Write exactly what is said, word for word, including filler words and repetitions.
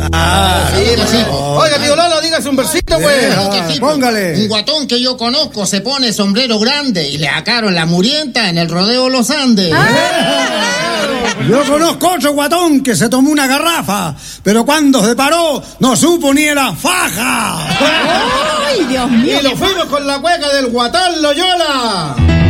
Ah, sí, pues sí. Oiga, tío Lolo, dígase un versito, pues. Ah, sí, póngale. Un guatón que yo conozco se pone sombrero grande y le sacaron la murienta en el rodeo Los Andes. Ah, yo conozco otro guatón que se tomó una garrafa, pero cuando se paró no supo ni la faja. ¡Ay, Dios mío! Y lo fuimos con la cueca del Guatán Loyola.